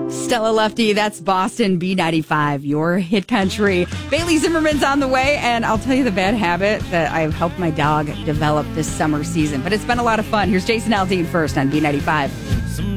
Stella Lefty, that's Boston B95, your hit country. Bailey Zimmerman's on the way, and I'll tell you the bad habit that I've helped my dog develop this summer season. But it's been a lot of fun. Here's Jason Aldean first on B95.